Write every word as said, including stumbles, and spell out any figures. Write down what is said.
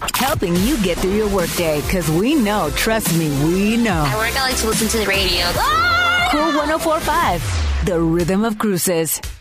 Helping you get through your workday, because we know, trust me, we know. At work, I like to listen to the radio. Cool one oh four point five, the rhythm of Cruces.